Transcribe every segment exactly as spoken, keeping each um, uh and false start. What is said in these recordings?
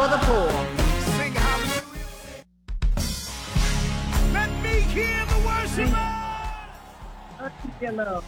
for the poor. Sing hallelujah. Let me hear the worship. Thank you, Lord.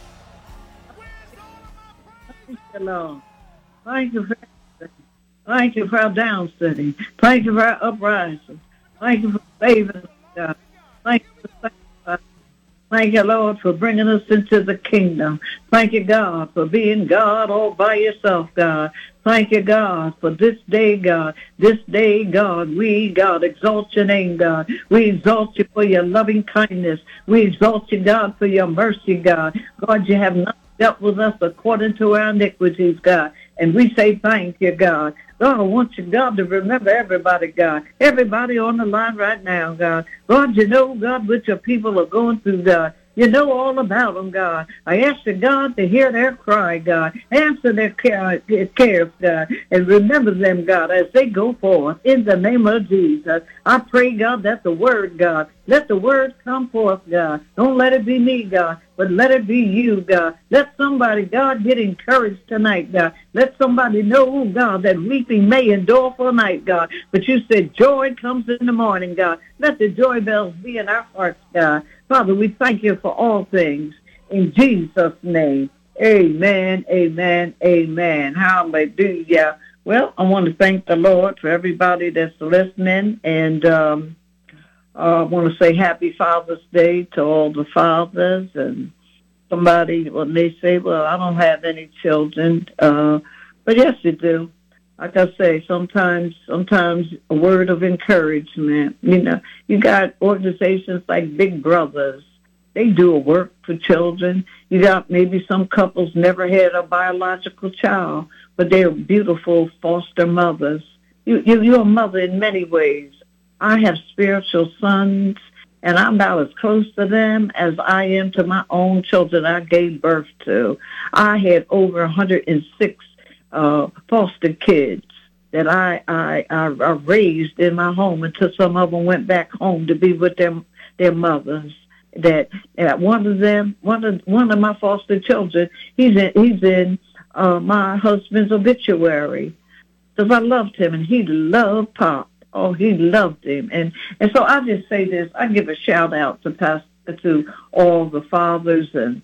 Thank you, Lord. Thank you for everything. Thank you for our down sitting. Thank you for our uprising. Thank you for saving us, God. Thank you for sanctifying. Thank you, Lord, for bringing us into the kingdom. Thank you, God, for being God all by yourself, God. Thank you, God, for this day, God. This day, God, we, God, exalt your name, God. We exalt you for your loving kindness. We exalt you, God, for your mercy, God. God, you have not dealt with us according to our iniquities, God. And we say thank you, God. God, I want you, God, to remember everybody, God. Everybody on the line right now, God. God, you know, God, what your people are going through, God. You know all about them, God. I ask you, God, to hear their cry, God. Answer their care, cares, God. And remember them, God, as they go forth. In the name of Jesus, I pray, God, that the word, God, let the word come forth, God. Don't let it be me, God, but let it be you, God. Let somebody, God, get encouraged tonight, God. Let somebody know, God, that weeping may endure for a night, God. But you said joy comes in the morning, God. Let the joy bells be in our hearts, God. Father, we thank you for all things. In Jesus' name, amen, amen, amen. Hallelujah. Well, I want to thank the Lord for everybody that's listening, and um, uh, I want to say happy Father's Day to all the fathers. And somebody, when they say, well, I don't have any children, uh, but yes, you do. Like I say, sometimes, sometimes a word of encouragement. You know, you got organizations like Big Brothers. They do a work for children. You got maybe some couples never had a biological child, but they're beautiful foster mothers. You, you, you're a mother in many ways. I have spiritual sons, and I'm about as close to them as I am to my own children I gave birth to. I had over one hundred six Uh, foster kids that I, I, I, I raised in my home until some of them went back home to be with their, their mothers. That uh, one of them, one of one of my foster children, he's in, he's in uh, my husband's obituary because I loved him and he loved Pop. Oh, he loved him, and and so I just say this. I give a shout out to Pastor, to all the fathers, and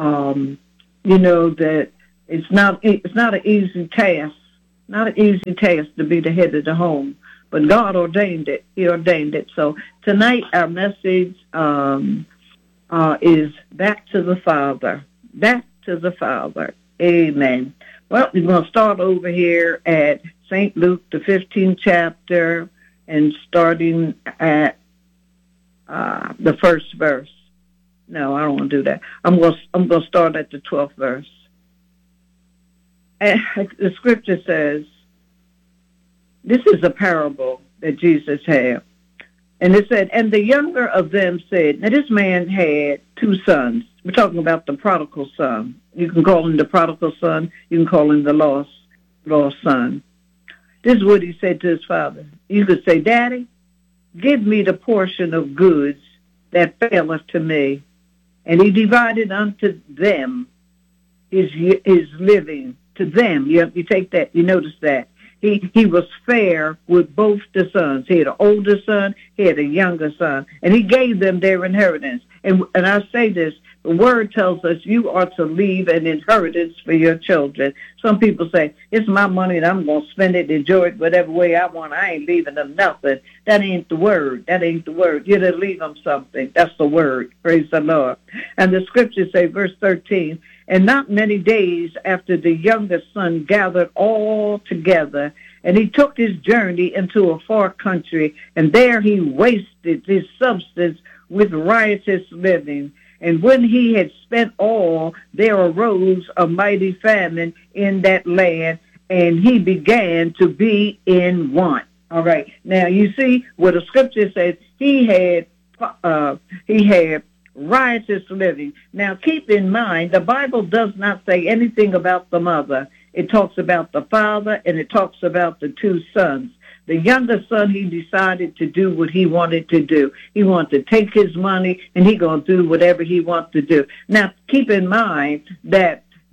um, you know that. It's not it's not an easy task, not an easy task to be the head of the home, but God ordained it. He ordained it. So tonight our message um, uh, is back to the Father, back to the Father. Amen. Well, we're going to start over here at Saint Luke, the fifteenth chapter, and starting at uh, the first verse. No, I don't want to do that. I'm going to, I'm going to start at the twelfth verse. And the scripture says, this is a parable that Jesus had. And it said, and the younger of them said, now this man had two sons. We're talking about the prodigal son. You can call him the prodigal son. You can call him the lost, lost son. This is what he said to his father. You could say, Daddy, give me the portion of goods that faileth to me. And he divided unto them his, his living. To them, you, you take that, you notice that. He he was fair with both the sons. He had an older son, he had a younger son, and he gave them their inheritance. And and I say this, the word tells us you are to leave an inheritance for your children. Some people say, it's my money and I'm going to spend it, enjoy it whatever way I want. I ain't leaving them nothing. That ain't the word. That ain't the word. You're to leave them something. That's the word. Praise the Lord. And the scriptures say, verse thirteen, and not many days after the youngest son gathered all together, and he took his journey into a far country, and there he wasted his substance with riotous living. And when he had spent all, there arose a mighty famine in that land, and he began to be in want. All right. Now, you see what the scripture says. He had, uh, he had riotous living. Now, keep in mind, the Bible does not say anything about the mother. It talks about the father, and it talks about the two sons. The younger son, he decided to do what he wanted to do. He wanted to take his money, and he going to do whatever he wants to do. Now, keep in mind that this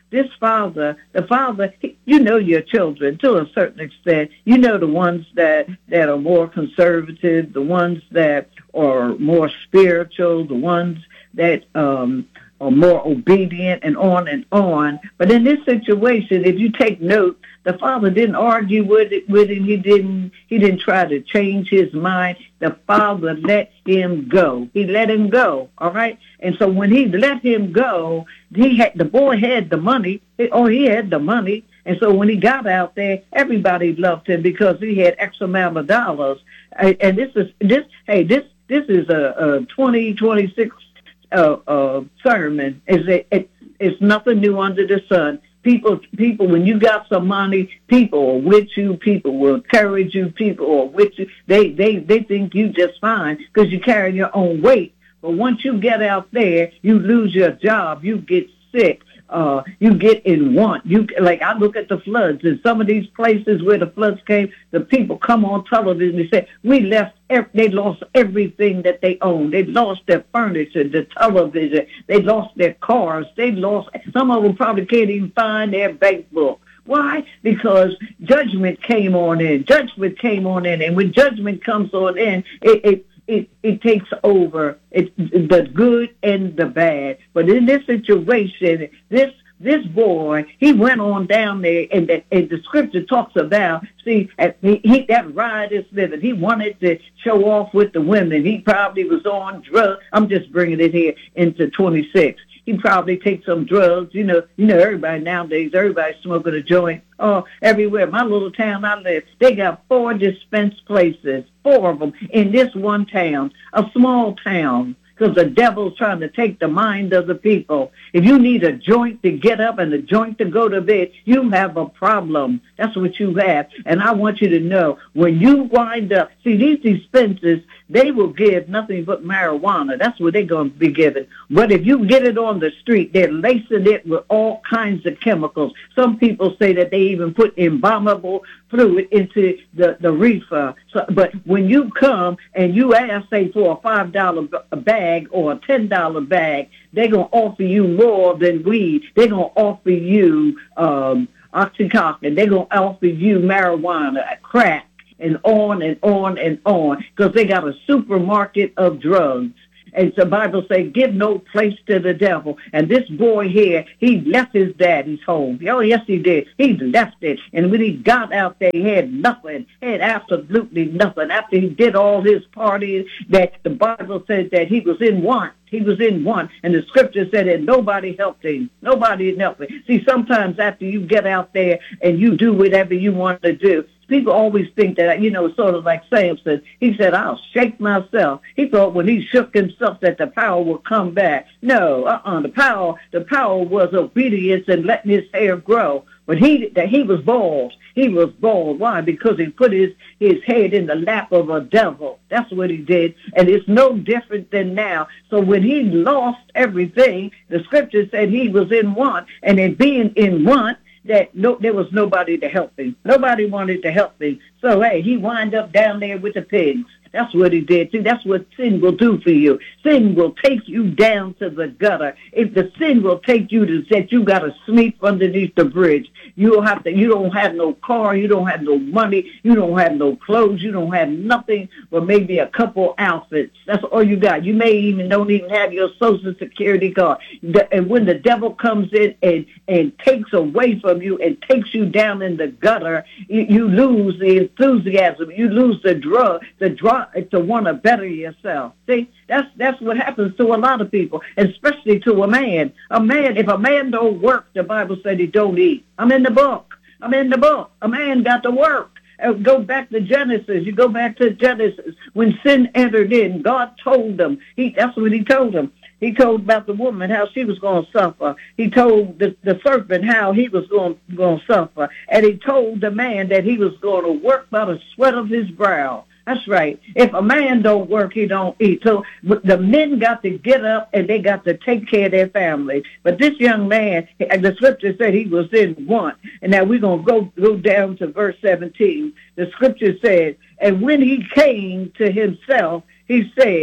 this father, the father, he, you know your children to a certain extent. You know the ones that, that are more conservative, the ones that are more spiritual, the ones that um, are more obedient, and on and on. But in this situation, if you take note, the father didn't argue with it, with him. He didn't. He didn't try to change his mind. The father let him go. He let him go. All right. And so when he let him go, he had the boy had the money. Oh, he had the money. And so when he got out there, everybody loved him because he had X amount of dollars. And this is this. Hey, this this is a, a twenty twenty-six uh, uh, sermon. Is it, it? It's nothing new under the sun. People, people, when you got some money, people are with you. People will encourage you. People are with you. They, they, they think you just fine because you carry your own weight. But once you get out there, you lose your job. You get sick. Uh, you get in want. You like I look at the floods in some of these places where the floods came. The people come on television and say we left. They lost everything that they owned. They lost their furniture, the television. They lost their cars. They lost. Some of them probably can't even find their bank book. Why? Because judgment came on in. Judgment came on in, and when judgment comes on in, it. it It, it takes over it, the good and the bad. But in this situation, this this boy, he went on down there, and the, and the scripture talks about, see, he, he that riotous living. He wanted to show off with the women. He probably was on drugs. I'm just bringing it here into twenty-six. He probably takes some drugs. You know, you know, everybody nowadays, everybody's smoking a joint. Oh, everywhere. My little town I live, they got four dispense places, four of them in this one town, a small town, because the devil's trying to take the mind of the people. If you need a joint to get up and a joint to go to bed, you have a problem. That's what you have. And I want you to know, when you wind up, see, these dispenses, they will give nothing but marijuana. That's what they're going to be giving. But if you get it on the street, they're lacing it with all kinds of chemicals. Some people say that they even put embalmable fluid into the, the reefer. So, but when you come and you ask, say, for a five dollar bag or a ten dollar bag, they're going to offer you more than weed. They're going to offer you um, Oxycontin. They're going to offer you marijuana, crack, and on and on and on, because they got a supermarket of drugs. And the Bible says, give no place to the devil. And this boy here, he left his daddy's home. Oh, yes, he did. He left it. And when he got out there, he had nothing. He had absolutely nothing. After he did all his parties, that the Bible says that he was in want. He was in want. And the scripture said that nobody helped him. Nobody helped him. See, sometimes after you get out there and you do whatever you want to do, people always think that, you know, sort of like Samson. He said, I'll shake myself. He thought when he shook himself that the power would come back. No, uh-uh. The power, the power was obedience and letting his hair grow. But he that he was bald. He was bald. Why? Because he put his, his head in the lap of a devil. That's what he did. And it's no different than now. So when he lost everything, the scripture said he was in want. And in being in want, that no, there was nobody to help him. Nobody wanted to help him. So, hey, he wind up down there with the pigs. That's what he did. See, that's what sin will do for you. Sin will take you down to the gutter. If the sin will take you to that you got to sleep underneath the bridge. You don't have to. You don't have no car. You don't have no money. You don't have no clothes. You don't have nothing but maybe a couple outfits. That's all you got. You may even don't even have your Social Security card. The, and when the devil comes in and and takes away from you and takes you down in the gutter, you, you lose the enthusiasm. You lose the drug. The drug. To want to better yourself. See, that's that's what happens to a lot of people, especially to a man. A man, if a man don't work, the Bible said he don't eat. I'm in the book. I'm in the book. A man got to work. Uh, go back to Genesis. You go back to Genesis. When sin entered in, God told them. He that's what he told them. He told about the woman how she was going to suffer. He told the, the serpent how he was going, going to suffer. And he told the man that he was going to work by the sweat of his brow. That's right. If a man don't work, he don't eat. So the men got to get up and they got to take care of their family. But this young man, the scripture said he was in want. And now we're going to go go down to verse seventeen. The scripture said, and when he came to himself, he said,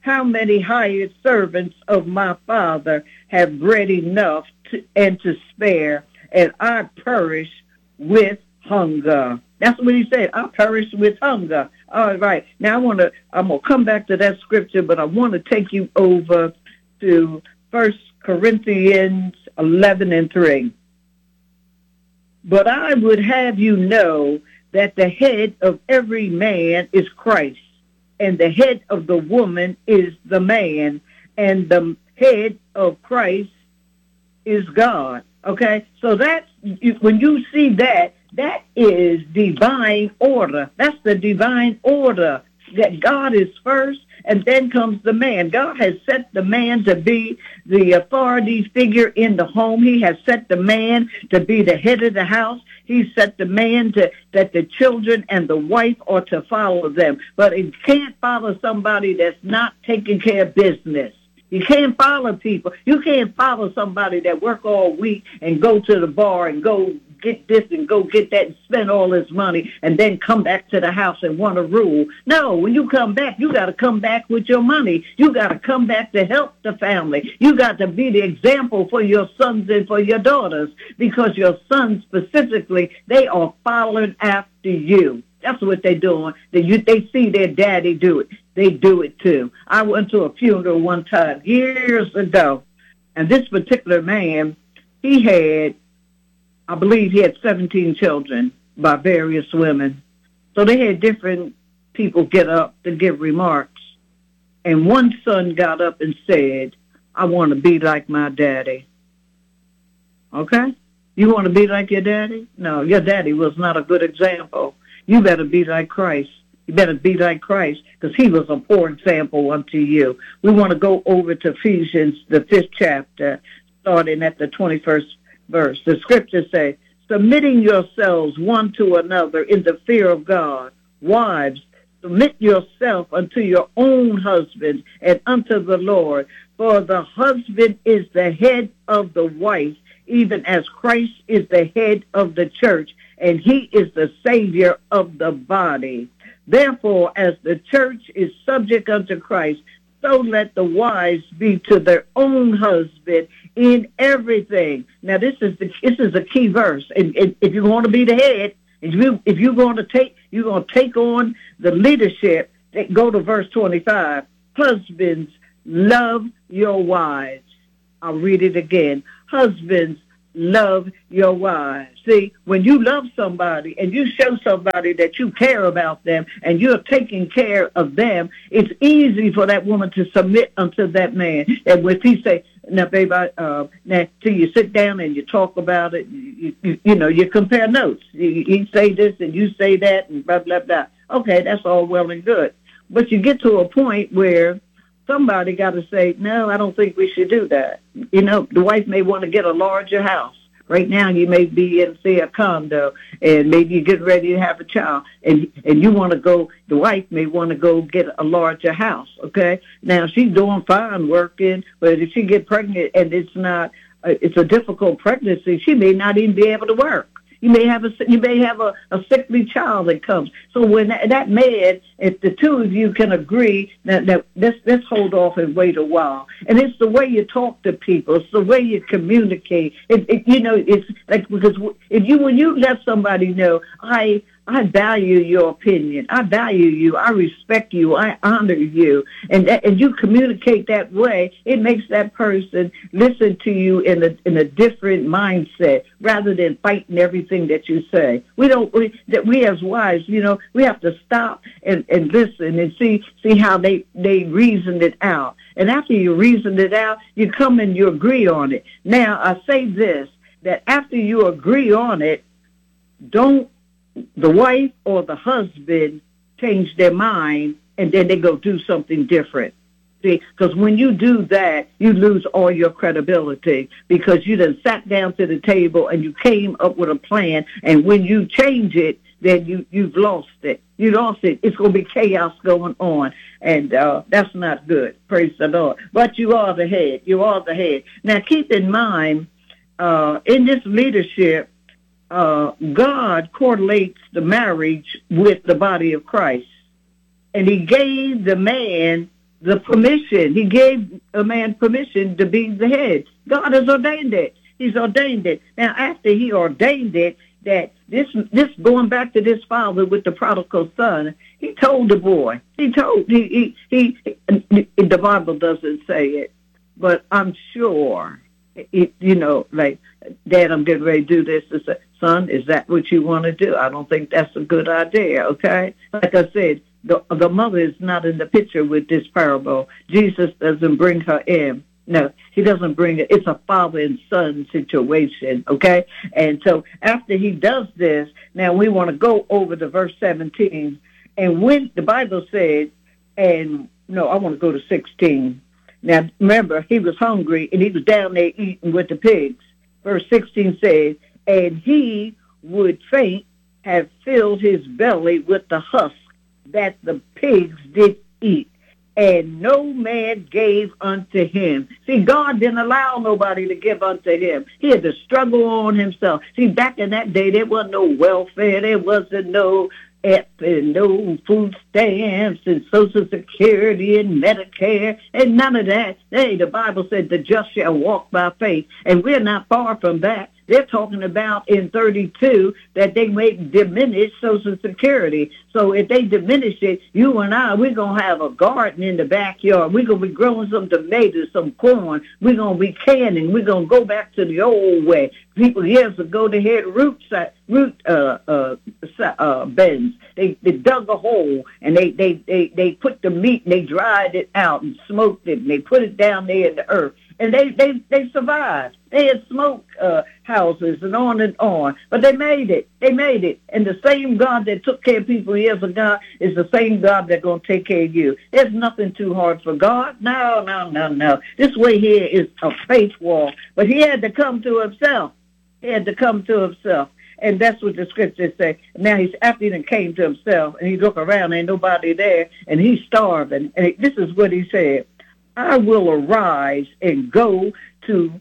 how many hired servants of my father have bread enough to, and to spare, and I perish with hunger. That's what he said. I perish with hunger. All right. Now I want to. I'm gonna come back to that scripture, but I want to take you over to First Corinthians eleven and three. But I would have you know that the head of every man is Christ, and the head of the woman is the man, and the head of Christ is God. Okay, so that's, when you see that, that is divine order. That's the divine order, that God is first, and then comes the man. God has set the man to be the authority figure in the home. He has set the man to be the head of the house. He set the man to, that the children and the wife are to follow them. But it can't follow somebody that's not taking care of business. You can't follow people. You can't follow somebody that work all week and go to the bar and go get this and go get that and spend all his money and then come back to the house and want to rule. No, when you come back, you got to come back with your money. You got to come back to help the family. You got to be the example for your sons and for your daughters, because your sons specifically, they are following after you. That's what they're doing. They, you, they see their daddy do it. They do it too. I went to a funeral one time years ago, and this particular man, he had, I believe he had seventeen children by various women. So they had different people get up to give remarks. And one son got up and said, I want to be like my daddy. Okay? You want to be like your daddy? No, your daddy was not a good example. You better be like Christ. You better be like Christ, because he was a poor example unto you. We want to go over to Ephesians, the fifth chapter, starting at the twenty-first verse. The scriptures say, submitting yourselves one to another in the fear of God. Wives, submit yourself unto your own husbands and unto the Lord. For the husband is the head of the wife, even as Christ is the head of the church, and he is the Savior of the body. Therefore, as the church is subject unto Christ, so let the wives be to their own husband in everything. Now, this is the this is a key verse. And, and if you want to be the head, if you if you're going to take you're going to take on the leadership, go to verse twenty-five. Husbands, love your wives. I'll read it again. Husbands, love your wives. See, when you love somebody and you show somebody that you care about them and you're taking care of them, it's easy for that woman to submit unto that man. And if he say, now, babe, I, uh, now, till you sit down and you talk about it, you, you, you know, you compare notes. You, you say this and you say that and blah, blah, blah. Okay, that's all well and good. But you get to a point where somebody got to say, no, I don't think we should do that. You know, the wife may want to get a larger house. Right now, you may be in, say, a condo, and maybe you're getting ready to have a child, and and you want to go, the wife may want to go get a larger house, okay? Now, she's doing fine working, but if she get pregnant and it's not, uh, it's a difficult pregnancy, she may not even be able to work. You may have a you may have a, a sickly child that comes. So when that, that man, if the two of you can agree that, that let's let's hold off and wait a while. And it's the way you talk to people. It's the way you communicate. It, it you know it's like, because if you when you let somebody know, I I value your opinion. I value you. I respect you. I honor you. And that, and you communicate that way, it makes that person listen to you in a in a different mindset rather than fighting everything that you say. We don't we, that we as wives, you know, we have to stop and, and listen and see see how they they reason it out. And after you reason it out, you come and you agree on it. Now I say this, that after you agree on it, don't the wife or the husband change their mind and then they go do something different. See, because when you do that, you lose all your credibility, because you done sat down to the table and you came up with a plan, and when you change it, then you, you've lost it. You lost it. It's going to be chaos going on, and uh, that's not good. Praise the Lord. But you are the head. You are the head. Now, keep in mind, uh, in this leadership, Uh, God correlates the marriage with the body of Christ. And he gave the man the permission. He gave a man permission to be the head. God has ordained it. He's ordained it. Now, after he ordained it, that this, this going back to this father with the prodigal son, he told the boy, he told, he, he, he the Bible doesn't say it, but I'm sure, it, you know, like, Dad, I'm getting ready to do this. I said, son, is that what you want to do? I don't think that's a good idea, okay? Like I said, the, the mother is not in the picture with this parable. Jesus doesn't bring her in. No, he doesn't bring it. It's a father and son situation, okay? And so after he does this, now we want to go over to verse seventeen. And when the Bible said, and no, I want to go to sixteen. Now, remember, he was hungry, and he was down there eating with the pigs. Verse sixteen says, and he would faint have filled his belly with the husk that the pigs did eat. And no man gave unto him. See, God didn't allow nobody to give unto him. He had to struggle on himself. See, back in that day, there wasn't no welfare. There wasn't no and no food stamps and Social Security and Medicare and none of that. Hey, the Bible said the just shall walk by faith. And we're not far from that. They're talking about in thirty-two that they may diminish Social Security. So if they diminish it, you and I, we're going to have a garden in the backyard. We're going to be growing some tomatoes, some corn. We're going to be canning. We're going to go back to the old way. People years ago, they had root, root uh, uh, uh, beds. They, they dug a hole, and they, they, they, they put the meat, and they dried it out and smoked it, and they put it down there in the earth. And they, they, they survived. They had smoke uh, houses and on and on. But they made it. They made it. And the same God that took care of people years ago is the same God that's going to take care of you. There's nothing too hard for God. No, no, no, no. This way here is a faith walk. But he had to come to himself. He had to come to himself. And that's what the scriptures say. Now, he's after he came to himself, and he looked around, ain't nobody there, and he's starving. And this is what he said. I will arise and go to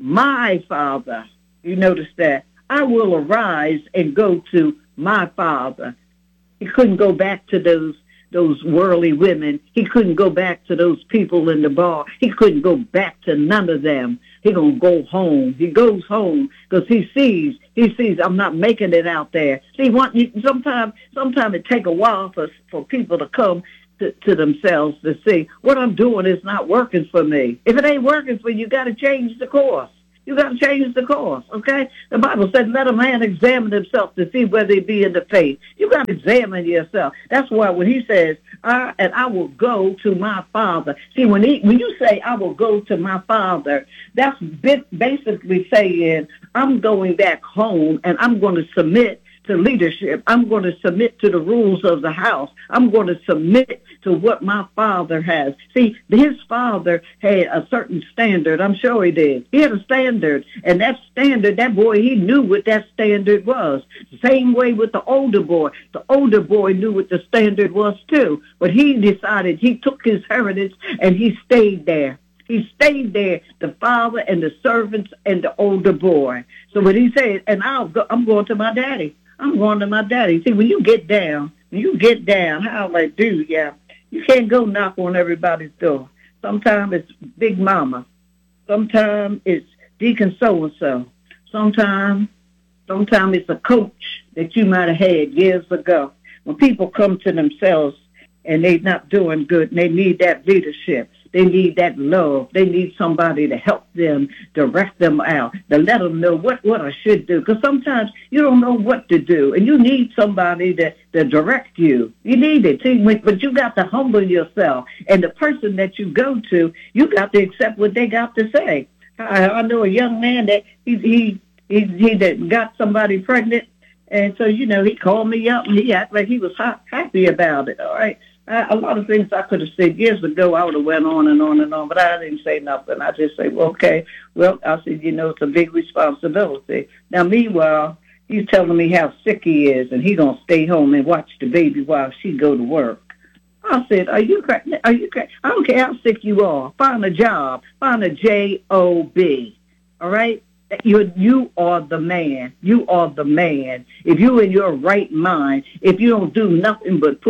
my father. You notice that? I will arise and go to my father. He couldn't go back to those those worldly women. He couldn't go back to those people in the bar. He couldn't go back to none of them. He gonna go home. He goes home because he sees, he sees I'm not making it out there. See, one, sometimes sometimes it take a while for, for people to come To, to themselves to see what I'm doing is not working for me. If it ain't working for you, you got to change the course. You got to change the course, okay? The Bible said, let a man examine himself to see whether he be in the faith. You got to examine yourself. That's why when he says, I, and I will go to my father. See, when he, when you say, I will go to my father, that's basically saying, I'm going back home and I'm going to submit to leadership. I'm going to submit to the rules of the house. I'm going to submit to what my father has. See, his father had a certain standard. I'm sure he did. He had a standard. And that standard, that boy, he knew what that standard was. Same way with the older boy. The older boy knew what the standard was too. But he decided, he took his heritage and he stayed there. He stayed there, the father and the servants and the older boy. So when he said, and I'll go, I'm going to my daddy. I'm going to my daddy. See, when you get down, when you get down, how I do, yeah, you can't go knock on everybody's door. Sometimes it's Big Mama. Sometimes it's Deacon so-and-so. Sometimes, sometimes it's a coach that you might have had years ago. When people come to themselves and they're not doing good and they need that leadership, they need that love. They need somebody to help them, direct them out, to let them know what, what I should do. Because sometimes you don't know what to do, and you need somebody to, to direct you. You need it. See, but you got to humble yourself. And the person that you go to, you got to accept what they got to say. I, I know a young man that he he he, he that got somebody pregnant, and so, you know, he called me up, and he acted like he was ha- happy about it, all right? A lot of things I could have said years ago, I would have went on and on and on, but I didn't say nothing. I just say, well, okay. Well, I said, you know, it's a big responsibility. Now, meanwhile, he's telling me how sick he is, and he's going to stay home and watch the baby while she go to work. I said, are you crazy? Are you crazy? I don't care how sick you are. Find a job. Find a J O B, all right? You you are the man. You are the man. If you're in your right mind, if you don't do nothing but put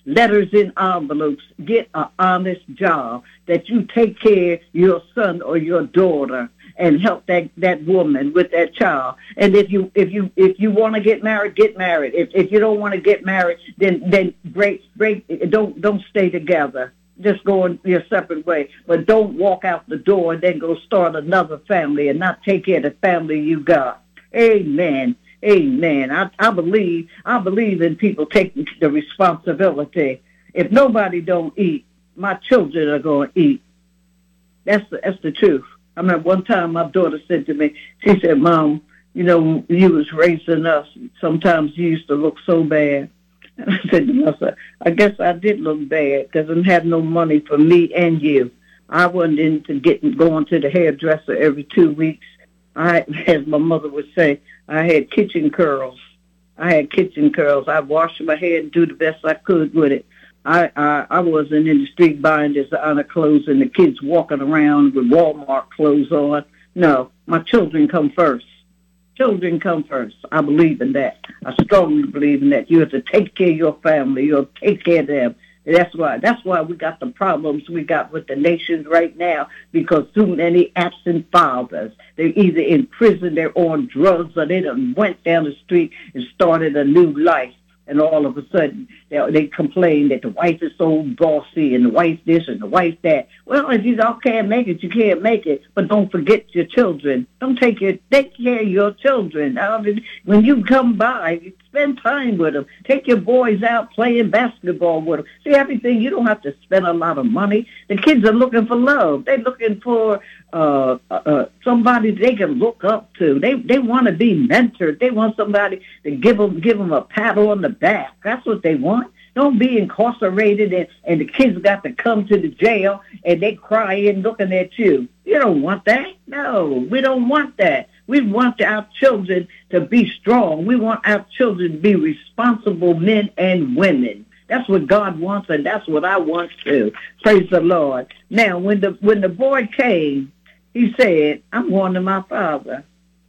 letters in envelopes. Get an honest job that you take care of your son or your daughter and help that, that woman with that child. And if you if you if you want to get married, get married. If if you don't want to get married, then then break break. Don't don't stay together. Just go in your separate way. But don't walk out the door and then go start another family and not take care of the family you got. Amen. Amen. I, I believe I believe in people taking the responsibility. If nobody don't eat, my children are going to eat. That's the, that's the truth. I remember one time my daughter said to me, she said, Mom, you know, you was raising us. Sometimes you used to look so bad. And I said to myself, I guess I did look bad because I didn't have no money for me and you. I wasn't into getting going to the hairdresser every two weeks. I, as my mother would say, I had kitchen curls. I had kitchen curls. I washed my hair and do the best I could with it. I, I I wasn't in the street buying designer clothes and the kids walking around with Walmart clothes on. No, my children come first. Children come first. I believe in that. I strongly believe in that. You have to take care of your family. You have to take care of them. That's why. That's why we got the problems we got with the nations right now, because too many absent fathers. They're either in prison, they're on drugs, or they done went down the street and started a new life. And all of a sudden, they, they complain that the wife is so bossy and the wife this and the wife that. Well, if you all can't make it, you can't make it. But don't forget your children. Don't take your, take care of your children. I mean, when you come by, spend time with them. Take your boys out playing basketball with them. See, everything, you don't have to spend a lot of money. The kids are looking for love. They're looking for uh, uh, somebody they can look up to. They they want to be mentored. They want somebody to give them, give them a pat on the back. That's what they want. Don't be incarcerated and, and the kids got to come to the jail and they crying looking at you. You don't want that. No, we don't want that. We want our children to be strong. We want our children to be responsible men and women. That's what God wants, and that's what I want too. Praise the Lord. Now, when the when the boy came, he said, I'm going to my father,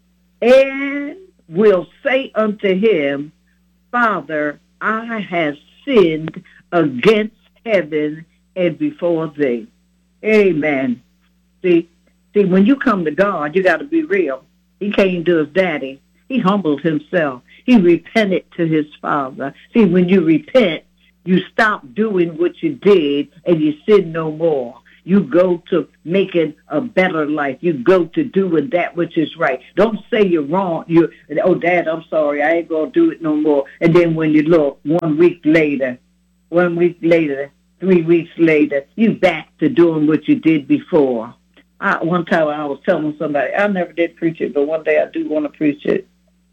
and will say unto him, Father, I have sinned against heaven and before thee. Amen. See, see, when you come to God, you got to be real. He came to his daddy. He humbled himself. He repented to his father. See, when you repent, you stop doing what you did and you sin no more. You go to making a better life. You go to doing that which is right. Don't say you're wrong. You, oh, Dad, I'm sorry. I ain't going to do it no more. And then when you look, one week later, one week later, three weeks later, you back to doing what you did before. I, one time I was telling somebody, I never did preach it, but one day I do want to preach it.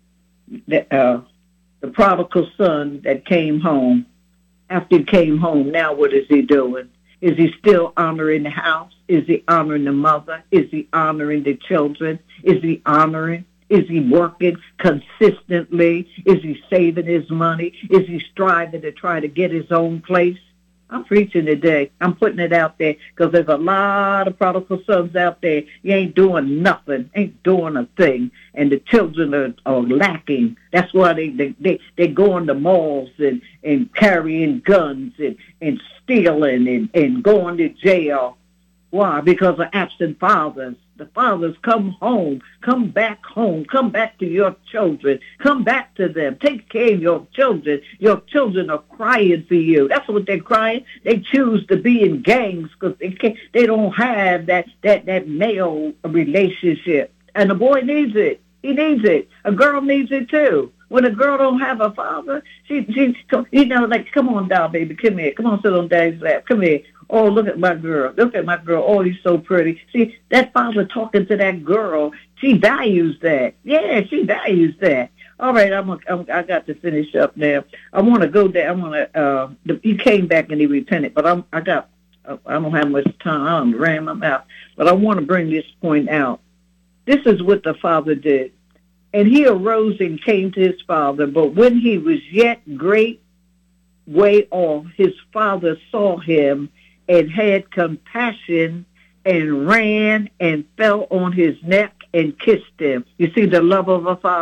The, uh, the prodigal son that came home, after he came home, now what is he doing? Is he still honoring the house? Is he honoring the mother? Is he honoring the children? Is he honoring? Is he working consistently? Is he saving his money? Is he striving to try to get his own place? I'm preaching today. I'm putting it out there because there's a lot of prodigal sons out there. You ain't doing nothing, ain't doing a thing, and the children are, are lacking. That's why they they they, they go in the malls and, and carrying guns and, and stealing and, and going to jail. Why? Because of absent fathers. The fathers, come home. Come back home. Come back to your children. Come back to them. Take care of your children. Your children are crying for you. That's what they're crying. They choose to be in gangs because they can't, they don't have that, that, that male relationship. And the boy needs it. He needs it. A girl needs it too. When a girl don't have a father, she, she, you know, like, come on down, baby, come here. Come on, sit on daddy's lap. Come here. Oh, look at my girl. Look at my girl. Oh, he's so pretty. See, that father talking to that girl, she values that. Yeah, she values that. All right, I'm, a, I'm I got to finish up now. I want to go there. I want to. Uh, the, he came back and he repented, but I'm. I got. Uh, I don't have much time. I don't ram my mouth, but I want to bring this point out. This is what the father did, and he arose and came to his father. But when he was yet great way off, his father saw him and had compassion and ran and fell on his neck and kissed him. You see the love of a father?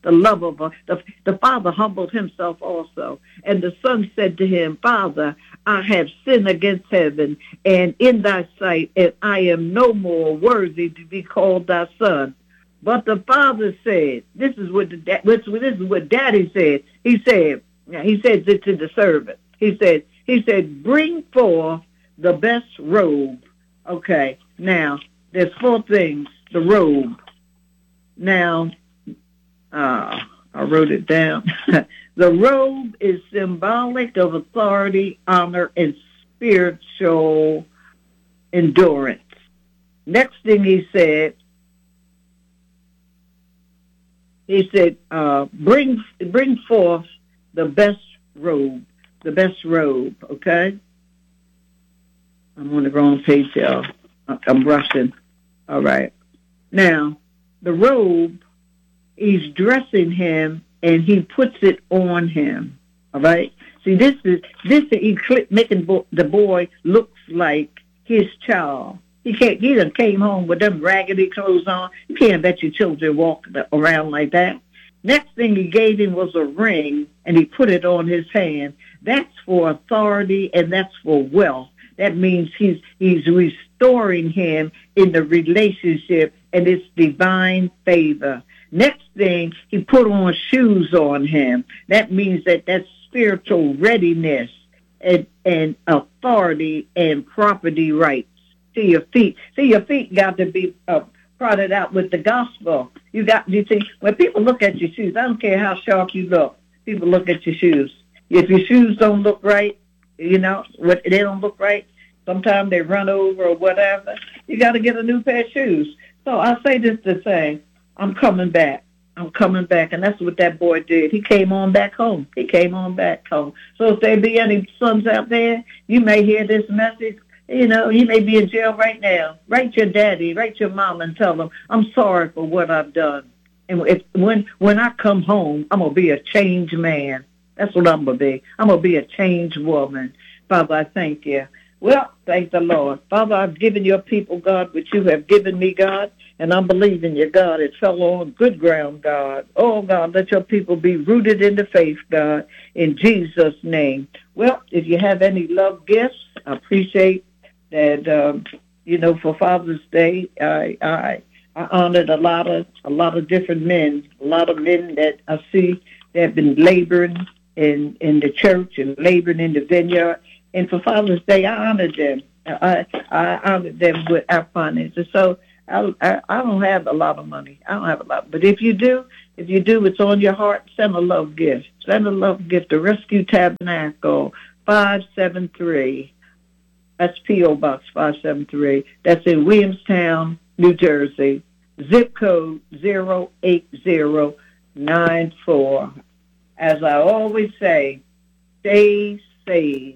the love of us. The, the Father humbled himself also. And the Son said to him, Father, I have sinned against heaven and in thy sight, and I am no more worthy to be called thy son. But the Father said, this is what the this is what Daddy said. He said, he said this to the servant. He said, he said, bring forth the best robe. Okay, now there's four things. The robe. Now, uh, I wrote it down. The robe is symbolic of authority, honor, and spiritual endurance. Next thing he said, he said, uh, bring bring forth the best robe, the best robe, okay? I'm on the wrong page, y'all. I'm rushing. All right. Now, the robe, he's dressing him, and he puts it on him. All right. See, this is this is making the boy looks like his child. He can't. He done came home with them raggedy clothes on. You can't let your children walk around like that. Next thing he gave him was a ring, and he put it on his hand. That's for authority, and that's for wealth. That means he's he's restoring him in the relationship, and it's divine favor. Next thing, he put on shoes on him. That means that that's spiritual readiness and, and authority and property rights. See your feet. See your feet got to be uh, prodded out with the gospel. You got. You see, when people look at your shoes, I don't care how sharp you look. People look at your shoes. If your shoes don't look right, you know, what they don't look right. Sometimes they run over or whatever. You got to get a new pair of shoes. So I say this to say, I'm coming back. I'm coming back. And that's what that boy did. He came on back home. He came on back home. So if there be any sons out there, you may hear this message. You know, he may be in jail right now. Write your daddy, write your mom and tell them, I'm sorry for what I've done. And if when when I come home, I'm going to be a changed man. That's what I'm going to be. I'm going to be a changed woman. Father, I thank you. Well, thank the Lord. Father, I've given your people, God, what you have given me, God, and I'm believing you, God. It fell on good ground, God. Oh, God, let your people be rooted in the faith, God, in Jesus' name. Well, if you have any love gifts, I appreciate that, um, you know, for Father's Day, I, I I honored a lot of a lot of different men, a lot of men that I see that have been laboring in, in the church and laboring in the vineyard. And for Father's Day, I honored them. I, I honored them with our finances. So I, I, I don't have a lot of money. I don't have a lot. But if you do, if you do, it's on your heart, send a love gift. Send a love gift to Rescue Tabernacle, five seven three. That's P O Box five seven three. That's in Williamstown, New Jersey. Zip code zero eight zero nine four. As I always say, stay safe.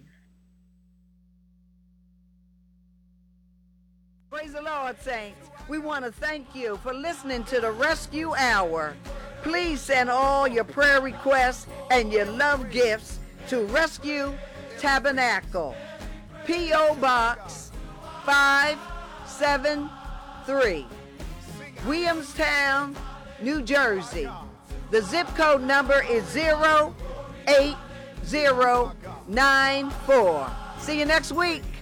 Praise the Lord, saints. We want to thank you for listening to the Rescue Hour. Please send all your prayer requests and your love gifts to Rescue Tabernacle, P O Box five seven three, Williamstown, New Jersey. The zip code number is zero eight zero nine four. See you next week.